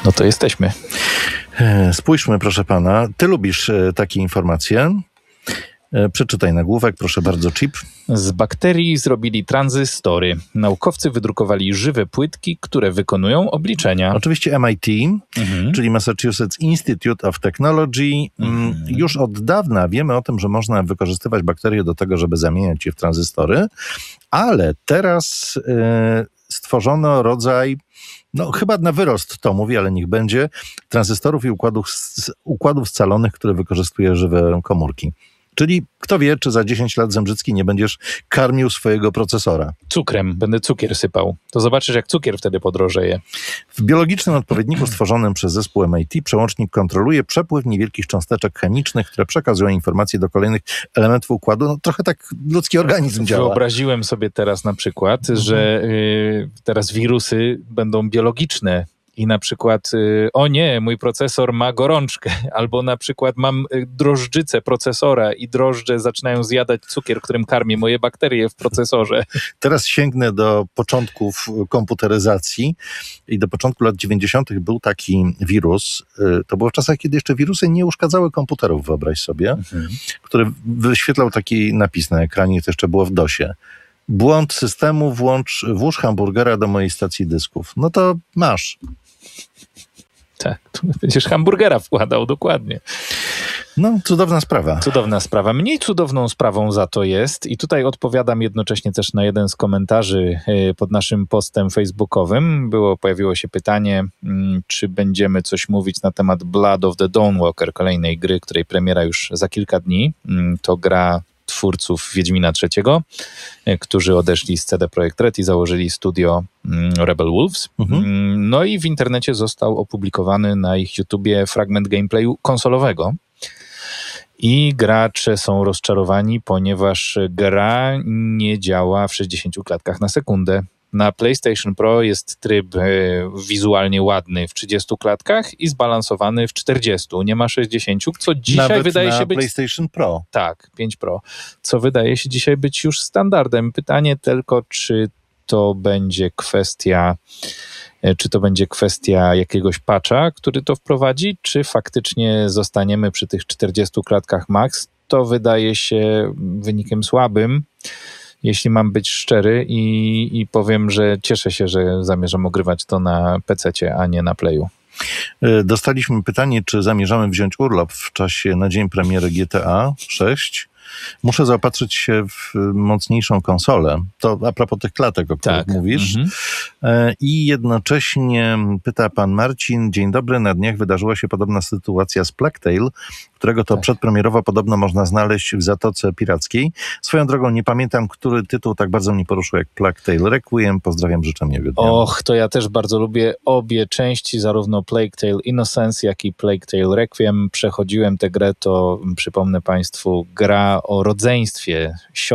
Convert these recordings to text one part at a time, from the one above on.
No to jesteśmy. Spójrzmy, proszę pana. Ty lubisz takie informacje. Przeczytaj nagłówek, proszę bardzo, chip. Z bakterii zrobili tranzystory. Naukowcy wydrukowali żywe płytki, które wykonują obliczenia. Oczywiście MIT, czyli Massachusetts Institute of Technology. Już od dawna wiemy o tym, że można wykorzystywać bakterie do tego, żeby zamieniać je w tranzystory, ale teraz stworzono rodzaj, no chyba na wyrost to mówi, ale niech będzie, tranzystorów i układów scalonych, które wykorzystuje żywe komórki. Czyli kto wie, czy za 10 lat, Zembrzycki, nie będziesz karmił swojego procesora. Cukrem. Będę cukier sypał. To zobaczysz, jak cukier wtedy podrożeje. W biologicznym odpowiedniku stworzonym przez zespół MIT przełącznik kontroluje przepływ niewielkich cząsteczek chemicznych, które przekazują informacje do kolejnych elementów układu. No, trochę tak ludzki organizm działa. Wyobraziłem sobie teraz na przykład, że teraz wirusy będą biologiczne. I na przykład, o nie, mój procesor ma gorączkę, albo na przykład mam drożdżycę procesora i drożdże zaczynają zjadać cukier, którym karmię moje bakterie w procesorze. Teraz sięgnę do początków komputeryzacji i do początku lat 90. był taki wirus, to było w czasach, kiedy jeszcze wirusy nie uszkadzały komputerów, wyobraź sobie, który wyświetlał taki napis na ekranie, to jeszcze było w DOSie. Błąd systemu, włóż hamburgera do mojej stacji dysków. No to masz. Tak, tu będziesz hamburgera wkładał, dokładnie. No, cudowna sprawa. Cudowna sprawa. Mniej cudowną sprawą za to jest, i tutaj odpowiadam jednocześnie też na jeden z komentarzy pod naszym postem facebookowym. Pojawiło się pytanie, czy będziemy coś mówić na temat Blood of the Dawnwalker, kolejnej gry, której premiera już za kilka dni. To gra twórców Wiedźmina III, którzy odeszli z CD Projekt Red i założyli studio Rebel Wolves. No i w internecie został opublikowany na ich YouTubie fragment gameplayu konsolowego. I gracze są rozczarowani, ponieważ gra nie działa w 60 klatkach na sekundę. Na PlayStation Pro jest tryb wizualnie ładny w 30 klatkach i zbalansowany w 40. Nie ma 60, co dzisiaj nawet wydaje się być... PlayStation Pro. Tak, 5 Pro. Co wydaje się dzisiaj być już standardem. Pytanie tylko, czy to będzie kwestia jakiegoś patcha, który to wprowadzi, czy faktycznie zostaniemy przy tych 40 klatkach max. To wydaje się wynikiem słabym, jeśli mam być szczery, i powiem, że cieszę się, że zamierzam ogrywać to na PC-cie, a nie na Playu. Dostaliśmy pytanie, czy zamierzamy wziąć urlop na dzień premiery GTA 6. Muszę zaopatrzyć się w mocniejszą konsolę. To a propos tych klatek, o których mówisz. I jednocześnie pyta pan Marcin, dzień dobry, na dniach wydarzyła się podobna sytuacja z Plague Tale, którego to przedpremierowo podobno można znaleźć w Zatoce Pirackiej. Swoją drogą nie pamiętam, który tytuł tak bardzo mnie poruszył jak Plague Tale Requiem. Pozdrawiam, życzę miłego dnia. Och, to ja też bardzo lubię obie części, zarówno Plague Tale Innocence, jak i Plague Tale Requiem. Przechodziłem tę grę, to przypomnę państwu, gra o rodzeństwie.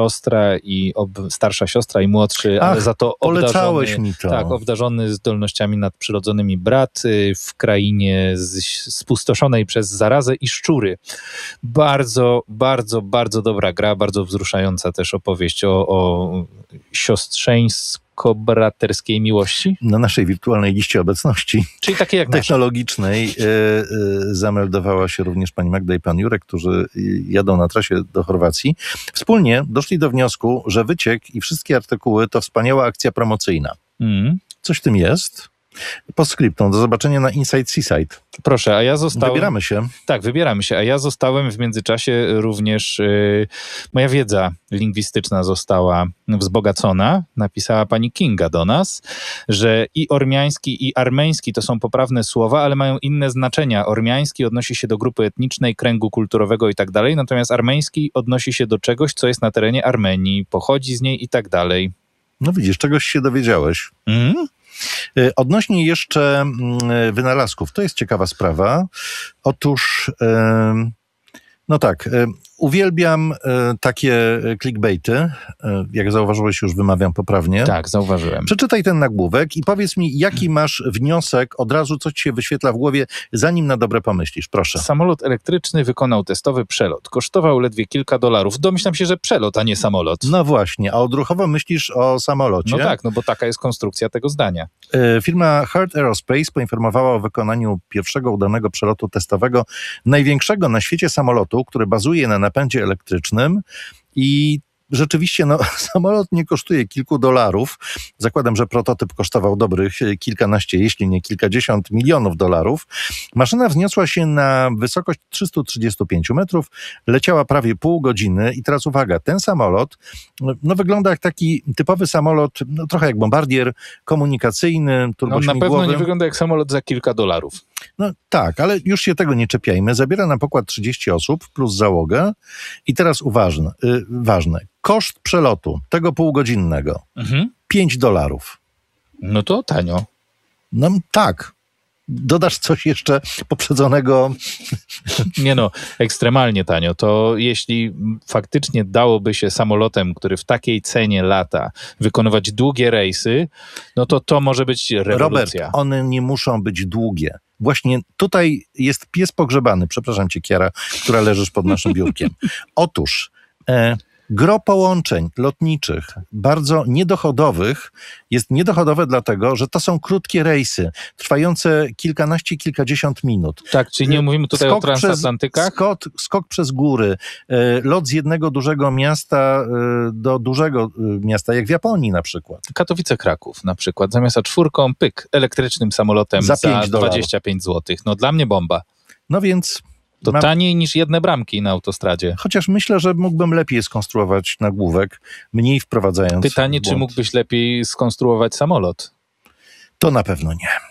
Starsza siostra i młodszy, ale za to obdarzony zdolnościami nadprzyrodzonymi brat w krainie spustoszonej przez zarazę i szczury. Bardzo, bardzo, bardzo dobra gra, bardzo wzruszająca też opowieść o siostrzeńsko-braterskiej miłości. Na naszej wirtualnej liście obecności, czyli takie jak technologicznej, zameldowała się również pani Magda i pan Jurek, którzy jadą na trasie do Chorwacji. Wspólnie doszli do wniosku, że wyciek i wszystkie artykuły to wspaniała akcja promocyjna. Coś w tym jest. Postscriptum, do zobaczenia na Inside Seaside. Proszę, a ja zostałem... Wybieramy się. Tak, wybieramy się, a ja zostałem w międzyczasie również... moja wiedza lingwistyczna została wzbogacona. Napisała pani Kinga do nas, że i ormiański, i armeński to są poprawne słowa, ale mają inne znaczenia. Ormiański odnosi się do grupy etnicznej, kręgu kulturowego i tak dalej, natomiast armeński odnosi się do czegoś, co jest na terenie Armenii, pochodzi z niej i tak dalej. No widzisz, czegoś się dowiedziałeś. Odnośnie jeszcze wynalazków, to jest ciekawa sprawa. Otóż, Uwielbiam takie clickbaity. Jak zauważyłeś, już wymawiam poprawnie. Tak, zauważyłem. Przeczytaj ten nagłówek i powiedz mi, jaki masz wniosek, od razu co ci się wyświetla w głowie, zanim na dobre pomyślisz. Proszę. Samolot elektryczny wykonał testowy przelot. Kosztował ledwie kilka dolarów. Domyślam się, że przelot, a nie samolot. No właśnie, a odruchowo myślisz o samolocie. No tak, no bo taka jest konstrukcja tego zdania. Firma Heart Aerospace poinformowała o wykonaniu pierwszego udanego przelotu testowego największego na świecie samolotu, który bazuje na napędzie elektrycznym i rzeczywiście samolot nie kosztuje kilku dolarów. Zakładam, że prototyp kosztował dobrych kilkanaście, jeśli nie kilkadziesiąt milionów dolarów. Maszyna wzniosła się na wysokość 335 metrów, leciała prawie pół godziny i teraz uwaga, ten samolot wygląda jak taki typowy samolot, trochę jak bombardier komunikacyjny, turbośmigłowy. Na pewno nie wygląda jak samolot za kilka dolarów. No tak, ale już się tego nie czepiajmy. Zabiera na pokład 30 osób plus załogę. I teraz ważne. Koszt przelotu tego półgodzinnego $5. No to tanio. No tak. Dodasz coś jeszcze poprzedzonego? Nie ekstremalnie tanio. To jeśli faktycznie dałoby się samolotem, który w takiej cenie lata, wykonywać długie rejsy, no to może być rewolucja. Robert, one nie muszą być długie. Właśnie tutaj jest pies pogrzebany, przepraszam cię, Kiara, która leżysz pod naszym biurkiem. Otóż gro połączeń lotniczych, bardzo niedochodowych, jest niedochodowe dlatego, że to są krótkie rejsy, trwające kilkanaście, kilkadziesiąt minut. Tak, czyli nie mówimy tutaj o transatlantykach? Skok przez góry, lot z jednego dużego miasta do dużego miasta, jak w Japonii na przykład. Katowice-Kraków na przykład, zamiast czwórką, pyk, elektrycznym samolotem za $5. 25 zł. No dla mnie bomba. No więc... To taniej niż jedne bramki na autostradzie. Chociaż myślę, że mógłbym lepiej skonstruować nagłówek, mniej wprowadzając Pytanie, czy mógłbyś lepiej skonstruować samolot? To na pewno nie.